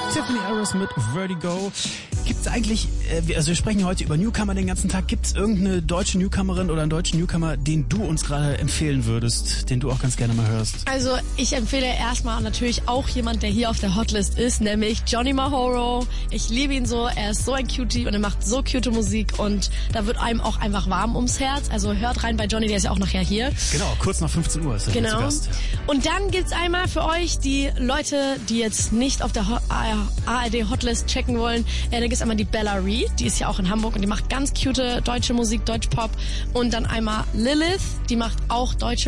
Tiffany Harris mit Vertigo. Gibt's eigentlich, also wir sprechen heute über Newcomer den ganzen Tag, gibt's irgendeine deutsche Newcomerin oder einen deutschen Newcomer, den du uns gerade empfehlen würdest, den du auch ganz gerne mal hörst? Also ich empfehle erstmal natürlich auch jemand, der hier auf der Hotlist ist, nämlich Johnny Mahoro. Ich liebe ihn so, er ist so ein Cutie und er macht so cute Musik und da wird einem auch einfach warm ums Herz. Also hört rein bei Johnny, der ist ja auch nachher hier. Genau, kurz nach 15 Uhr ist er hier zu Gast. Und dann gibt's einmal für euch die Leute, die jetzt nicht auf der ARD Hotlist checken wollen, da gibt's einmal die Bella Reed, die ist ja auch in Hamburg und die macht ganz cute deutsche Musik, Deutschpop. Und dann einmal Lilith, die macht auch deutsche